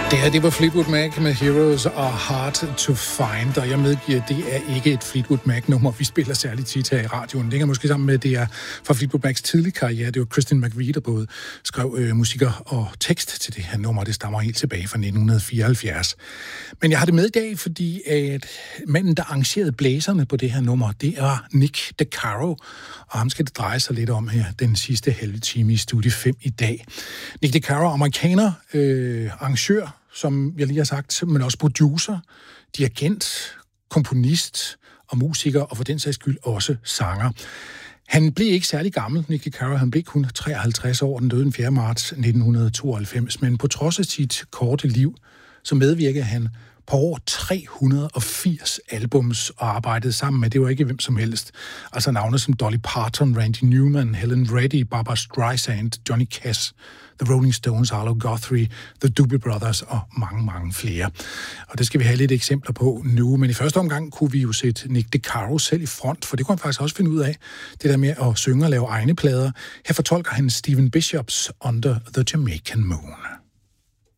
Det her, det var Fleetwood Mac med Heroes Are Hard to Find, og jeg medgiver, det er ikke et Fleetwood Mac-nummer, vi spiller særligt tit her i radioen. Det hænger måske sammen med, det er fra Fleetwood Macs tidlige karriere. Det var Christine McVie, der både skrev musikker og tekst til det her nummer. Det stammer helt tilbage fra 1974. Men jeg har det med i dag, fordi at manden, der arrangerede blæserne på det her nummer, det er Nick DeCaro, og ham skal det dreje sig lidt om her den sidste halve time i Studie 5 i dag. Nick DeCaro, amerikaner, arrangør, som jeg lige har sagt, men også producer, dirigent, komponist og musiker, og for den sags skyld også sanger. Han blev ikke særlig gammel, Nick DeCaro. Han blev kun 53 år, den døde den 4. marts 1992, men på trods af sit korte liv, så medvirkede han på over 380 albums og arbejdede sammen med, det var ikke hvem som helst, altså navne som Dolly Parton, Randy Newman, Helen Reddy, Barbra Streisand, Johnny Cash, The Rolling Stones, Arlo Guthrie, The Doobie Brothers og mange, mange flere. Og det skal vi have lidt eksempler på nu, men i første omgang kunne vi jo sætte Nick DeCaro selv i front, for det kunne han faktisk også finde ud af, det der med at synge og lave egne plader. Her fortolker han Stephen Bishops Under the Jamaican Moon.